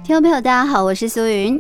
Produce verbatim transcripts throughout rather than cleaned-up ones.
听众朋友大家好，我是苏云。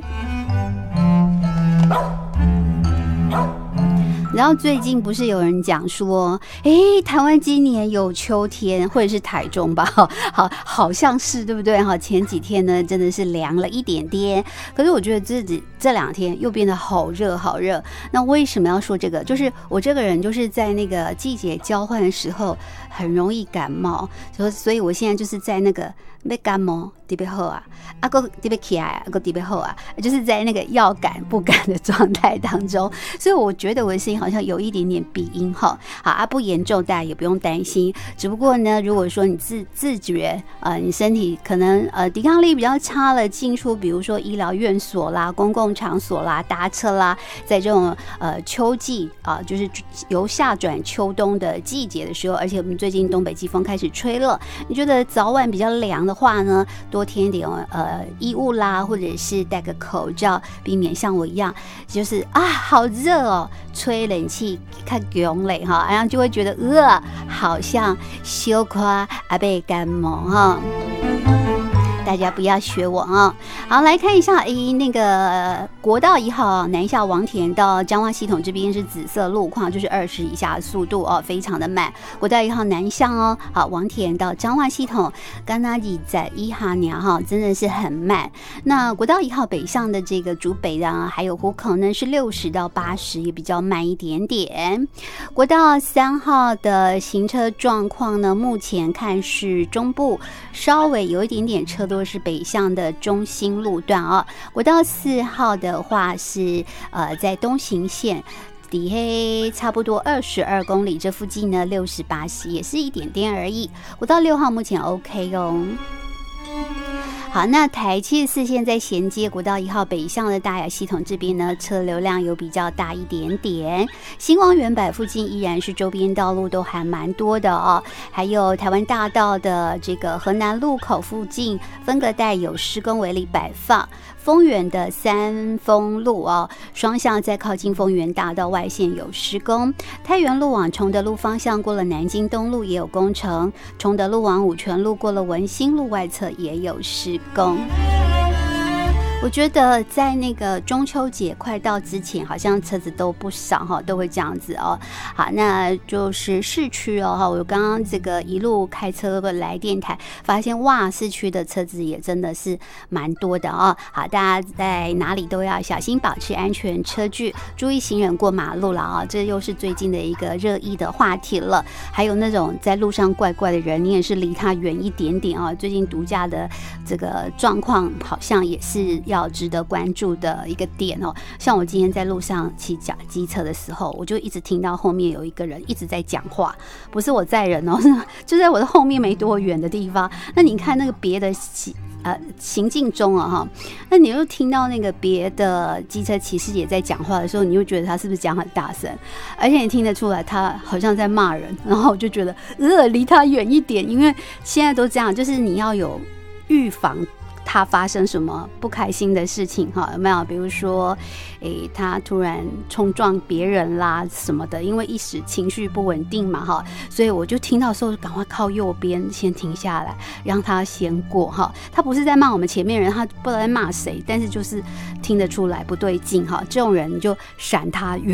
然后最近不是有人讲说，哎，台湾今年有秋天，或者是台中吧，好，好像是对不对？哈，前几天呢真的是凉了一点点，可是我觉得自己这两天又变得好热好热。那为什么要说这个？就是我这个人就是在那个季节交换的时候很容易感冒，所以所以我现在就是在那个被感冒特别好啊，啊个特别起来啊，个特别好啊，就是在那个要感不感的状态当中，所以我觉得我的声音好像有一点点鼻音哈，好啊，不严重，大家也不用担心。只不过呢，如果说你自自觉呃，你身体可能呃抵抗力比较差了，进出比如说医疗院所啦、公共场所啦、搭车啦，在这种呃秋季啊、呃，就是由夏转秋冬的季节的时候，而且我们最近东北季风开始吹了，你觉得早晚比较凉的话呢，多添一点呃衣物啦，或者是戴个口罩，避免像我一样就是啊好热哦，吹冷气看囧嘞哈，然后就会觉得呃好像羞夸啊被感冒哈。大家不要学我啊！好，来看一下，诶，那个国道一号南下王田到彰化系统这边是紫色路况，就是二十以下的速度哦，非常的慢。国道一号南向哦，好，王田到彰化系统，刚刚你在一哈年哈，真的是很慢。那国道一号北向的这个竹北啊，还有湖口呢是六十到八十，也比较慢一点点。国道三号的行车状况呢，目前看是中部稍微有一点点车多，是北向的中心路段啊。国道四号的话是呃在东行线底黑差不多二十二公里这附近呢，六十八十也是一点点而已。国道六号目前 OK 哦。好，那台七十四线在衔接国道一号北向的大雅系统这边呢，车流量有比较大一点点。新光原柏附近依然是周边道路都还蛮多的哦，还有台湾大道的这个河南路口附近分隔带有施工围篱摆放。丰原的三丰路哦，双向在靠近丰原大道外线有施工。太原路往崇德路方向过了南京东路也有工程，崇德路往五权路过了文心路外侧也有施工。我觉得在那个中秋节快到之前，好像车子都不少哈，都会这样子哦。好，那就是市区哦哈，我刚刚这个一路开车来电台，发现哇，市区的车子也真的是蛮多的哦。好，大家在哪里都要小心，保持安全车距，注意行人过马路了啊！这又是最近的一个热议的话题了。还有那种在路上怪怪的人，你也是离他远一点点啊。最近毒驾的这个状况，好像也是要值得关注的一个点哦。像我今天在路上骑机车的时候，我就一直听到后面有一个人一直在讲话，不是我载人哦，就在我的后面没多远的地方。那你看那个别的呃行进中啊哈，那你又听到那个别的机车骑士也在讲话的时候，你就觉得他是不是讲很大声，而且你听得出来他好像在骂人，然后我就觉得呃离他远一点，因为现在都这样，就是你要有预防他发生什么不开心的事情哈，有没有？比如说，诶，他突然冲撞别人啦什么的，因为一时情绪不稳定嘛哈，所以我就听到的时候，赶快靠右边先停下来，让他先过哈。他不是在骂我们前面人，他不知道在骂谁，但是就是听得出来不对劲哈，这种人你就闪他远